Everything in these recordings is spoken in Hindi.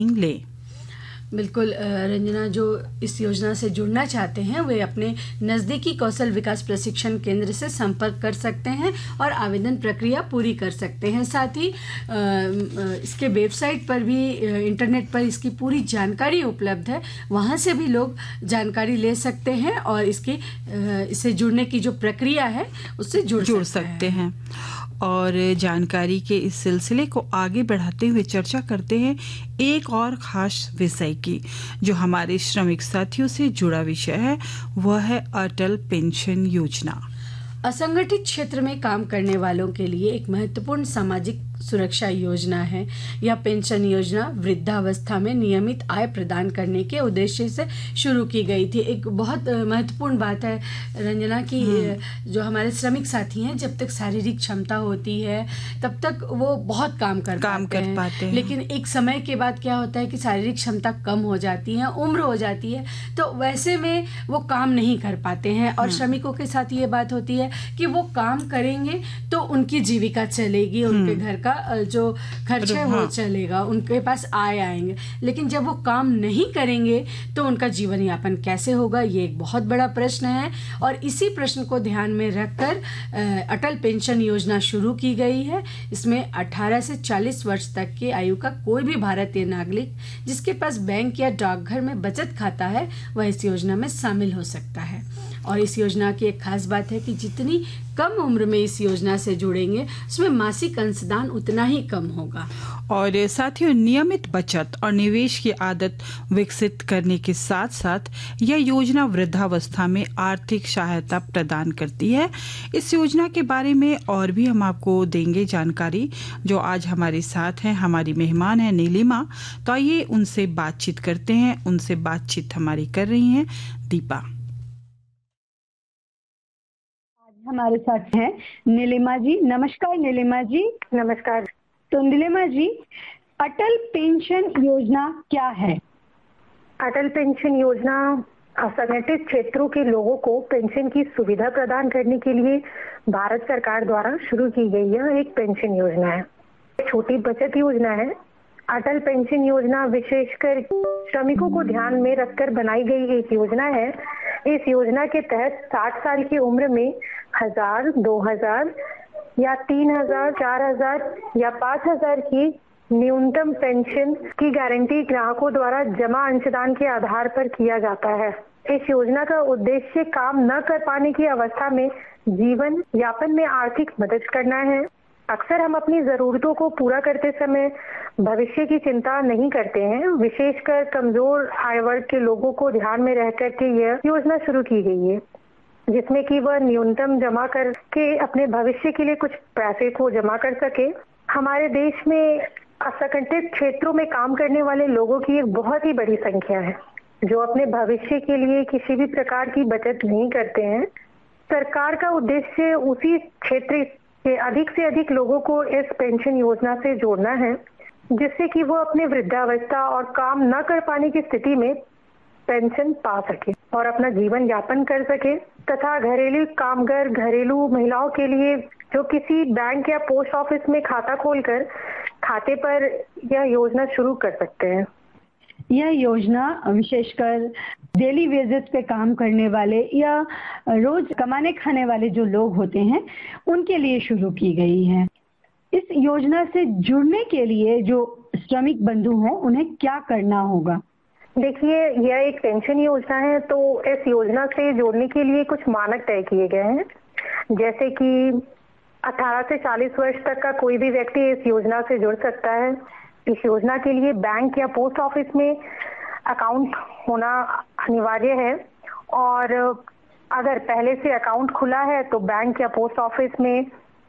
ले। बिल्कुल रंजना, जो इस योजना से जुड़ना चाहते हैं वे अपने नज़दीकी कौशल विकास प्रशिक्षण केंद्र से संपर्क कर सकते हैं और आवेदन प्रक्रिया पूरी कर सकते हैं। साथ ही इसके वेबसाइट पर भी इंटरनेट पर इसकी पूरी जानकारी उपलब्ध है, वहाँ से भी लोग जानकारी ले सकते हैं और इससे जुड़ने की जो प्रक्रिया है उससे जुड़ सकते हैं। और जानकारी के इस सिलसिले को आगे बढ़ाते हुए चर्चा करते हैं एक और खास विषय की, जो हमारे श्रमिक साथियों से जुड़ा विषय है। वह है अटल पेंशन योजना। असंगठित क्षेत्र में काम करने वालों के लिए एक महत्वपूर्ण सामाजिक सुरक्षा योजना है। यह पेंशन योजना वृद्धावस्था में नियमित आय प्रदान करने के उद्देश्य से शुरू की गई थी। एक बहुत महत्वपूर्ण बात है रंजना की जो हमारे श्रमिक साथी हैं, जब तक शारीरिक क्षमता होती है तब तक वो बहुत काम कर पाते हैं। लेकिन एक समय के बाद क्या होता है कि शारीरिक क्षमता कम हो जाती है, उम्र हो जाती है, तो वैसे में वो काम नहीं कर पाते हैं। और श्रमिकों के साथ ये बात होती है कि वो काम करेंगे तो उनकी जीविका चलेगी, उनके घर का जो खर्च है वो चलेगा, उनके पास आय आएंगे। लेकिन जब वो काम नहीं करेंगे तो उनका जीवन यापन कैसे होगा, ये एक बहुत बड़ा प्रश्न है। और इसी प्रश्न को ध्यान में रखकर अटल पेंशन योजना शुरू की गई है। इसमें 18 से 40 वर्ष तक की आयु का कोई भी भारतीय नागरिक जिसके पास बैंक या डाकघर में बचत खाता है वह इस योजना में शामिल हो सकता है। और इस योजना की एक खास बात है कि जितनी कम उम्र में इस योजना से जुड़ेंगे उसमें मासिक अंशदान उतना ही कम होगा। और साथियों, नियमित बचत और निवेश की आदत विकसित करने के साथ साथ यह योजना वृद्धावस्था में आर्थिक सहायता प्रदान करती है। इस योजना के बारे में और भी हम आपको देंगे जानकारी, जो आज हमारे साथ हैं। हमारी मेहमान है नीलिमा, तो आइए उनसे बातचीत करते हैं। उनसे बातचीत हमारी कर रही हैं दीपा। हमारे साथ हैं नीलिमा जी। नमस्कार नीलिमा जी। नमस्कार। तो नीलिमा जी, अटल पेंशन योजना क्या है? अटल पेंशन योजना असंगठित क्षेत्रों के लोगों को पेंशन की सुविधा प्रदान करने के लिए भारत सरकार द्वारा शुरू की गई यह एक पेंशन योजना है। छोटी बचत योजना है। अटल पेंशन योजना विशेषकर श्रमिकों को ध्यान में रखकर बनाई गई एक योजना है। इस योजना के तहत 60 साल की उम्र में 1000, 2000 या 3000, 4000 या 5000 की न्यूनतम पेंशन की गारंटी ग्राहकों द्वारा जमा अंशदान के आधार पर किया जाता है। इस योजना का उद्देश्य काम न कर पाने की अवस्था में जीवन यापन में आर्थिक मदद करना है। अक्सर हम अपनी जरूरतों को पूरा करते समय भविष्य की चिंता नहीं करते हैं। विशेषकर कमजोर आय वर्ग के लोगों को ध्यान में रहकर के यह योजना शुरू की गई है, जिसमें कि वह न्यूनतम जमा करके अपने भविष्य के लिए कुछ पैसे को जमा कर सके। हमारे देश में असंगठित क्षेत्रों में काम करने वाले लोगों की एक बहुत ही बड़ी संख्या है जो अपने भविष्य के लिए किसी भी प्रकार की बचत नहीं करते हैं। सरकार का उद्देश्य उसी क्षेत्र के अधिक से अधिक लोगों को इस पेंशन योजना से जोड़ना है, जिससे कि वो अपने वृद्धावस्था और काम न कर पाने की स्थिति में पेंशन पा सके और अपना जीवन यापन कर सके। तथा घरेलू कामगार, घरेलू महिलाओं के लिए जो किसी बैंक या पोस्ट ऑफिस में खाता खोलकर खाते पर यह योजना शुरू कर सकते हैं। यह योजना विशेषकर डेली वेजेस पे काम करने वाले या रोज कमाने खाने वाले जो लोग होते हैं उनके लिए शुरू की गई है। इस योजना से जुड़ने के लिए जो श्रमिक बंधु हैं उन्हें क्या करना होगा? देखिए, यह एक पेंशन योजना है, तो इस योजना से जोड़ने के लिए कुछ मानक तय किए गए हैं। जैसे कि 18 से 40 वर्ष तक का कोई भी व्यक्ति इस योजना से जुड़ सकता है। इस योजना के लिए बैंक या पोस्ट ऑफिस में अकाउंट होना अनिवार्य है और अगर पहले से अकाउंट खुला है तो बैंक या पोस्ट ऑफिस में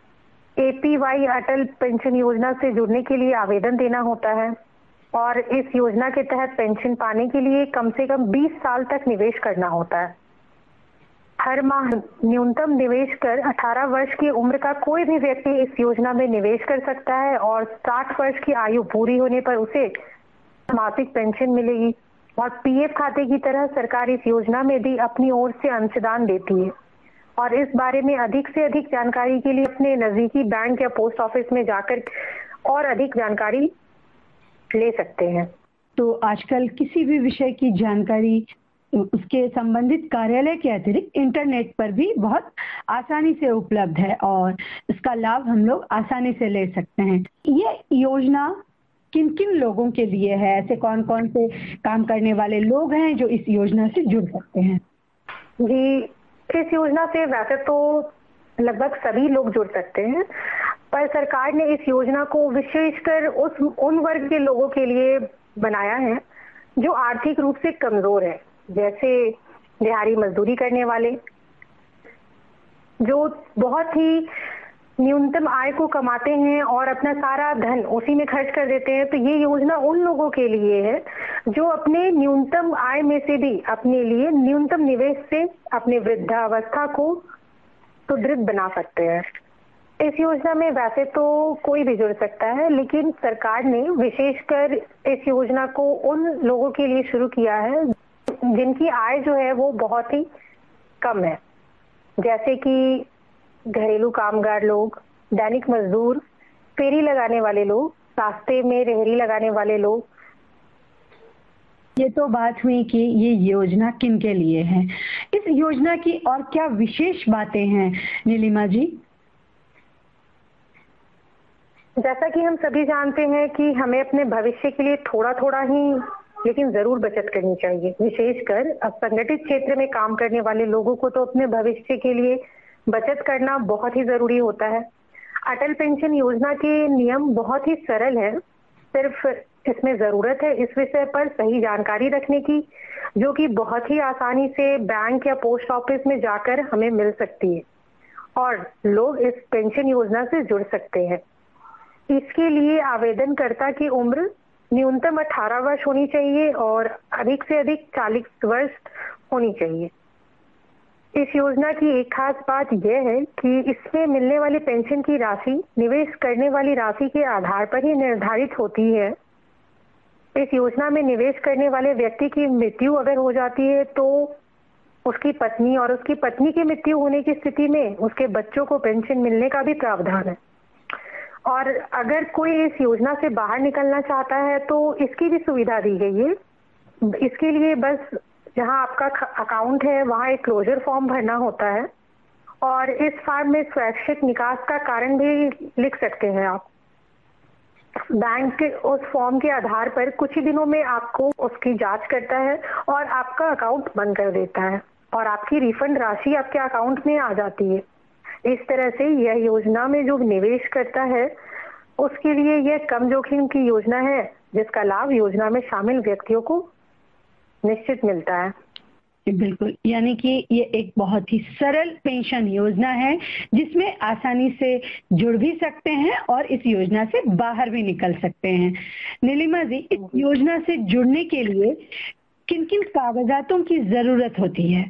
APY अटल पेंशन योजना से जुड़ने के लिए आवेदन देना होता है। और इस योजना के तहत पेंशन पाने के लिए कम से कम 20 साल तक निवेश करना होता है। हर माह न्यूनतम निवेश कर 18 वर्ष की उम्र का कोई भी व्यक्ति इस योजना में निवेश कर सकता है और 60 वर्ष की आयु पूरी होने पर उसे मासिक पेंशन मिलेगी। और PF खाते की तरह सरकार इस योजना में भी अपनी ओर से अंशदान देती है। और इस बारे में अधिक से अधिक जानकारी के लिए अपने नजदीकी बैंक या पोस्ट ऑफिस में जाकर और अधिक जानकारी ले सकते हैं। तो आजकल किसी भी विषय की जानकारी उसके संबंधित कार्यालय के अतिरिक्त इंटरनेट पर भी बहुत आसानी से उपलब्ध है और इसका लाभ हम लोग आसानी से ले सकते हैं। ये योजना किन किन लोगों के लिए है? ऐसे कौन कौन से काम करने वाले लोग हैं जो इस योजना से जुड़ सकते हैं? जी, इस योजना से वैसे तो लगभग सभी लोग जुड़ सकते हैं, पर सरकार ने इस योजना को विशेषकर उन वर्ग के लोगों के लिए बनाया है जो आर्थिक रूप से कमजोर है, जैसे दिहाड़ी मजदूरी करने वाले, जो बहुत ही न्यूनतम आय को कमाते हैं और अपना सारा धन उसी में खर्च कर देते हैं। तो ये योजना उन लोगों के लिए है जो अपने न्यूनतम आय में से भी अपने लिए न्यूनतम निवेश से अपने वृद्धावस्था को सुदृढ़ बना सकते हैं। इस योजना में वैसे तो कोई भी जुड़ सकता है, लेकिन सरकार ने विशेषकर इस योजना को उन लोगों के लिए शुरू किया है जिनकी आय जो है वो बहुत ही कम है, जैसे कि घरेलू कामगार लोग, दैनिक मजदूर, फेरी लगाने वाले लोग, रास्ते में रेहड़ी लगाने वाले लोग। ये तो बात हुई कि ये योजना किन के लिए है। इस योजना की और क्या विशेष बातें हैं नीलिमा जी? जैसा कि हम सभी जानते हैं कि हमें अपने भविष्य के लिए थोड़ा थोड़ा ही लेकिन जरूर बचत करनी चाहिए। विशेषकर असंगठित क्षेत्र में काम करने वाले लोगों को तो अपने भविष्य के लिए बचत करना बहुत ही जरूरी होता है। अटल पेंशन योजना के नियम बहुत ही सरल है, सिर्फ इसमें जरूरत है इस विषय पर सही जानकारी रखने की, जो कि बहुत ही आसानी से बैंक या पोस्ट ऑफिस में जाकर हमें मिल सकती है और लोग इस पेंशन योजना से जुड़ सकते हैं। इसके लिए आवेदनकर्ता की उम्र न्यूनतम 18 वर्ष होनी चाहिए और अधिक से अधिक 40 वर्ष होनी चाहिए। इस योजना की एक खास बात यह है कि इसमें मिलने वाली पेंशन की राशि निवेश करने वाली राशि के आधार पर ही निर्धारित होती है। इस योजना में निवेश करने वाले व्यक्ति की मृत्यु अगर हो जाती है तो उसकी पत्नी और उसकी पत्नी की मृत्यु होने की स्थिति में उसके बच्चों को पेंशन मिलने का भी प्रावधान है। और अगर कोई इस योजना से बाहर निकलना चाहता है तो इसकी भी सुविधा दी गई है। इसके लिए बस जहां आपका अकाउंट है वहां एक क्लोजर फॉर्म भरना होता है और इस फॉर्म में स्वैच्छिक निकास का कारण भी लिख सकते हैं आप। बैंक के उस फॉर्म के आधार पर कुछ ही दिनों में आपको उसकी जांच करता है और आपका अकाउंट बंद कर देता है और आपकी रिफंड राशि आपके अकाउंट में आ जाती है। इस तरह से यह योजना में जो निवेश करता है उसके लिए यह कम जोखिम की योजना है, जिसका लाभ योजना में शामिल व्यक्तियों को निश्चित मिलता है। बिल्कुल, यानी कि ये एक बहुत ही सरल पेंशन योजना है जिसमें आसानी से जुड़ भी सकते हैं और इस योजना से बाहर भी निकल सकते हैं। नीलिमा जी, इस योजना से जुड़ने के लिए किन किन कागजातों की जरूरत होती है?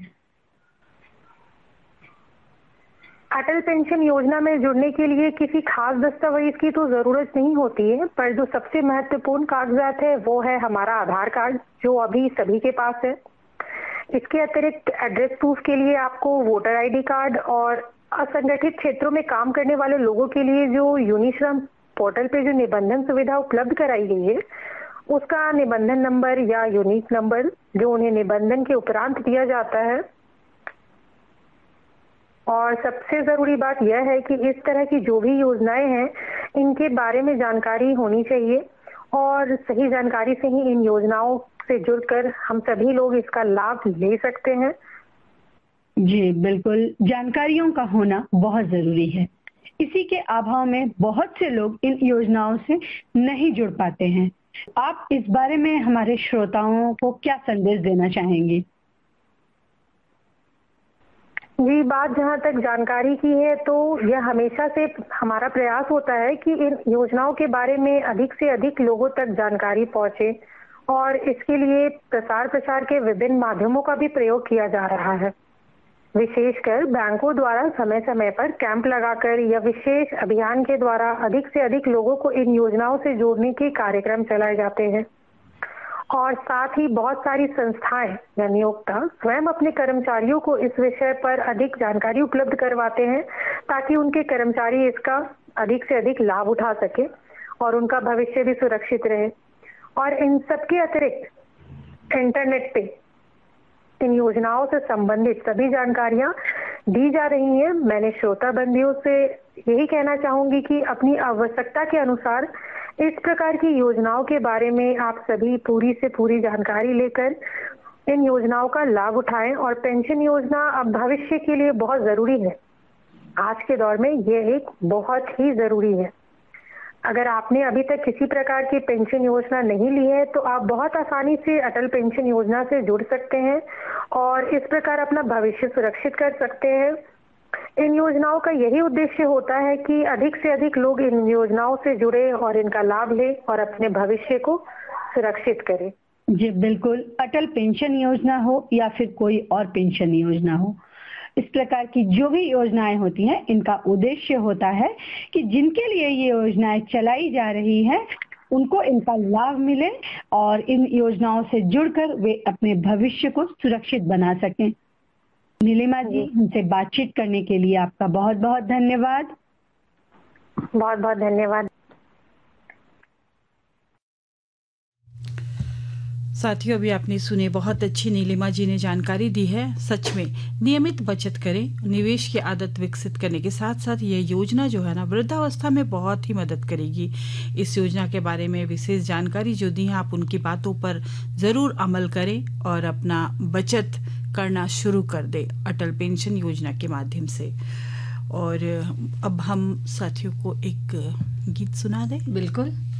अटल पेंशन योजना में जुड़ने के लिए किसी खास दस्तावेज की तो जरूरत नहीं होती है, पर जो सबसे महत्वपूर्ण कागजात है वो है हमारा आधार कार्ड, जो अभी सभी के पास है। इसके अतिरिक्त एड्रेस प्रूफ के लिए आपको वोटर आईडी कार्ड और असंगठित क्षेत्रों में काम करने वाले लोगों के लिए जो यूनिश्रम पोर्टल पे जो निबंधन सुविधा उपलब्ध कराई गई है उसका निबंधन नंबर या यूनिक नंबर जो उन्हें निबंधन के उपरांत दिया जाता है। और सबसे जरूरी बात यह है कि इस तरह की जो भी योजनाएं हैं इनके बारे में जानकारी होनी चाहिए और सही जानकारी से ही इन योजनाओं से जुड़कर हम सभी लोग इसका लाभ ले सकते हैं। जी बिल्कुल, जानकारियों का होना बहुत जरूरी है। इसी के अभाव में बहुत से लोग इन योजनाओं से नहीं जुड़ पाते हैं। आप इस बारे में हमारे श्रोताओं को क्या संदेश देना चाहेंगी? जी, बात जहाँ तक जानकारी की है तो यह हमेशा से हमारा प्रयास होता है कि इन योजनाओं के बारे में अधिक से अधिक लोगों तक जानकारी पहुंचे और इसके लिए प्रसार के विभिन्न माध्यमों का भी प्रयोग किया जा रहा है। विशेषकर बैंकों द्वारा समय समय पर कैंप लगाकर या विशेष अभियान के द्वारा अधिक से अधिक लोगों को इन योजनाओं से जोड़ने के कार्यक्रम चलाए जाते हैं। और साथ ही बहुत सारी संस्थाएं या नियोक्ता स्वयं अपने कर्मचारियों को इस विषय पर अधिक जानकारी उपलब्ध करवाते हैं ताकि उनके कर्मचारी इसका अधिक से अधिक लाभ उठा सके और उनका भविष्य भी सुरक्षित रहे। और इन सबके अतिरिक्त इंटरनेट पे इन योजनाओं से संबंधित सभी जानकारियां दी जा रही हैं। मैंने श्रोता बंधुओं से यही कहना चाहूंगी कि अपनी आवश्यकता के अनुसार इस प्रकार की योजनाओं के बारे में आप सभी पूरी से पूरी जानकारी लेकर इन योजनाओं का लाभ उठाएं। और पेंशन योजना अब भविष्य के लिए बहुत जरूरी है। आज के दौर में ये एक बहुत ही जरूरी है। अगर आपने अभी तक किसी प्रकार की पेंशन योजना नहीं ली है तो आप बहुत आसानी से अटल पेंशन योजना से जुड़ सकते हैं और इस प्रकार अपना भविष्य सुरक्षित कर सकते हैं। इन योजनाओं का यही उद्देश्य होता है कि अधिक से अधिक लोग इन योजनाओं से जुड़े और इनका लाभ लें और अपने भविष्य को सुरक्षित करें। जी बिल्कुल, अटल पेंशन योजना हो या फिर कोई और पेंशन योजना हो, इस प्रकार की जो भी योजनाएं होती हैं इनका उद्देश्य होता है कि जिनके लिए ये योजनाएं चलाई जा रही हैं उनको इनका लाभ मिले और इन योजनाओं से जुड़कर वे अपने भविष्य को सुरक्षित बना सकें। नीलिमा जी, हमसे बातचीत करने के लिए आपका बहुत बहुत धन्यवाद। बहुत बहुत धन्यवाद। साथियों, अभी आपने सुने, बहुत अच्छी नीलिमा जी ने जानकारी दी है। सच में नियमित बचत करें। निवेश की आदत विकसित करने के साथ साथ यह योजना जो है ना, वृद्धावस्था में बहुत ही मदद करेगी। इस योजना के बारे में विशेष जानकारी जो दी है, आप उनकी बातों पर जरूर अमल करें और अपना बचत करना शुरू कर दे अटल पेंशन योजना के माध्यम से। और अब हम साथियों को एक गीत सुना दें। बिल्कुल।